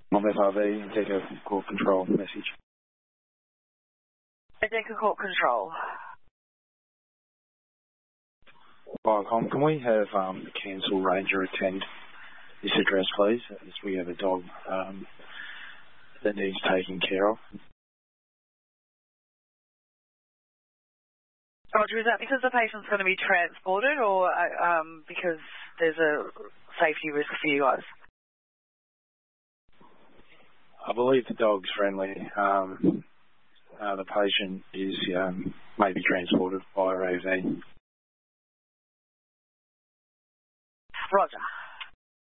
I'm FRV, Decker Court Control message. Decker Court Control. Viacom, can we have the Cairnsville Ranger attend this address, please, as we have a dog that needs taking care of? Roger, is that because the patient's going to be transported or because there's a safety risk for you guys? I believe the dog's friendly. The patient is maybe transported by AV. Roger.